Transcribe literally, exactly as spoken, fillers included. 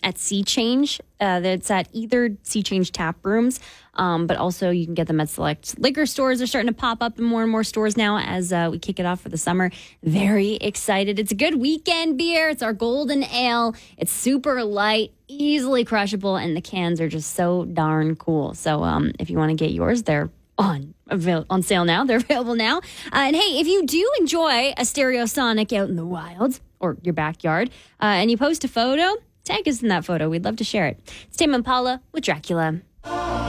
at Sea Change. Uh, that's at either Sea Change tap rooms, um, but also you can get them at select liquor stores. They're starting to pop up in more and more stores now as uh, we kick it off for the summer. Very excited. It's a good weekend beer. It's our golden ale. It's super light, easily crushable, and the cans are just so darn cool. So um, if you want to get yours, they're on avail- on sale now. They're available now. Uh, and hey, if you do enjoy a Stereosonic out in the wild or your backyard, uh, and you post a photo, tag us in that photo. We'd love to share it. It's Tame Impala with Dracula.